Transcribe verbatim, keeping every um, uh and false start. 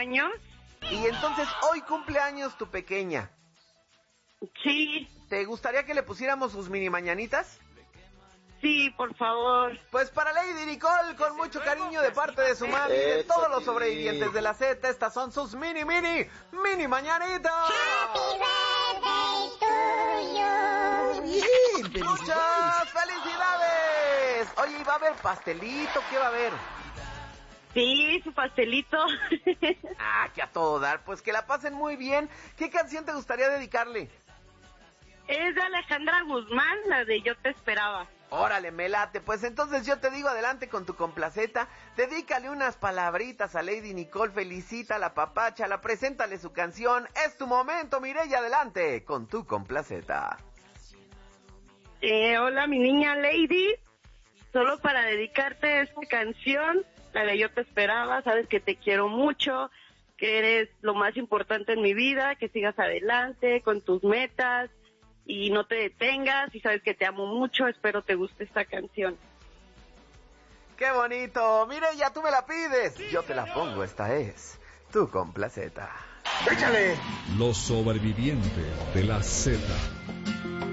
años. Y entonces hoy cumple años tu pequeña. Sí. ¿Te gustaría que le pusiéramos sus mini mañanitas? Sí, por favor. Pues para Lady Nicole, con mucho cariño de parte de su mami y de todos los sobrevivientes de la Z, estas son sus mini, mini, mini mañanitas. Happy birthday to you. Bien, ¡muchas felicidades! Oye, ¿y va a haber pastelito? ¿Qué va a haber? Sí, su pastelito. Ah, que a todo dar, pues que la pasen muy bien. ¿Qué canción te gustaría dedicarle? Es de Alejandra Guzmán, la de Yo Te Esperaba. Órale, me late, pues entonces yo te digo adelante con tu complaceta, dedícale unas palabritas a Lady Nicole, felicítala, papáchala, preséntale su canción, es tu momento, Mireya, adelante con tu complaceta. Eh, hola, mi niña Lady, solo para dedicarte esta canción, la de Yo Te Esperaba, sabes que te quiero mucho, que eres lo más importante en mi vida, que sigas adelante con tus metas, y no te detengas, y sabes que te amo mucho, espero te guste esta canción. ¡Qué bonito! Mireya, tú me la pides, yo te la pongo, esta es tu complaceta. ¡Échale! Los sobrevivientes de la Z.